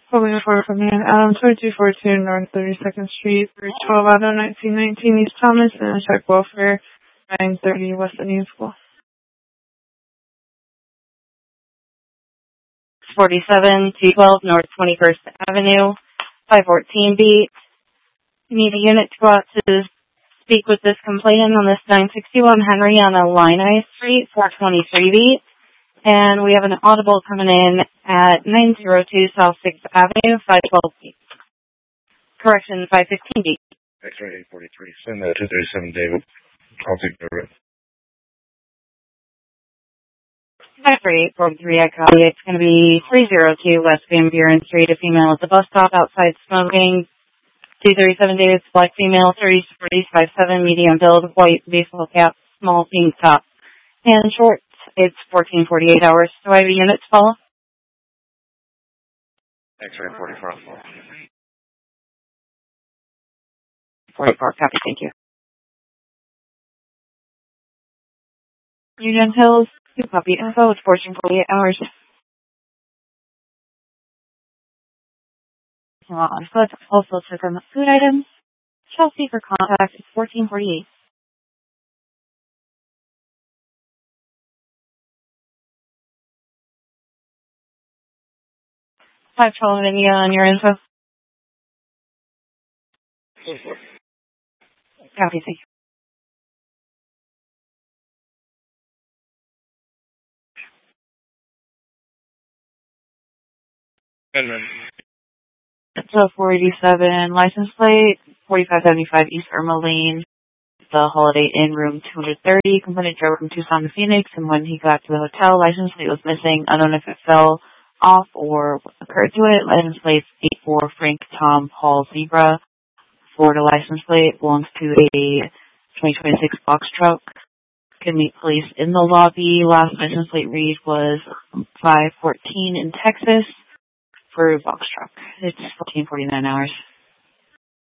Pulling forward from the Adam 2242 North 32nd Street, 12 Auto 1919 East Thomas, and check welfare 930 West Indian School. 47 212 North 21st Avenue, 514 beat. You need a unit to go out to speak with this complainant on this 961 Henry on Illini Street, 423 beat. And we have an audible coming in at 902 South 6th Avenue, 512 beat. Correction, 515 beat. X-ray 843. Send that 237 David. I'll take care of it. 53843, I copy. It's going to be 302 West Van Buren Street. A female at the bus stop outside smoking. 237 David's black female, 30 45 7, medium build, white baseball cap, small pink top, and shorts. It's 1448 hours. Do I have a unit to follow? X-ray 44. 44, copy, thank you. Union Hills, 2 copy info, it's 1448 hours. So it's also took on the food items. Chelsea for contact, it's 1448. 512 India on your info. Copy, thank you. So 487 license plate, 4575 East Irma Lane, the Holiday Inn, room 230. Complainant drove from Tucson to Phoenix, and when he got to the hotel, license plate was missing. I don't know if it fell off or what occurred to it. License plate 84 Frank Tom Paul Zebra. Florida license plate belongs to a 2026 box truck. Can meet police in the lobby. Last license plate read was 514 in Texas for a box truck. It's 1449 hours.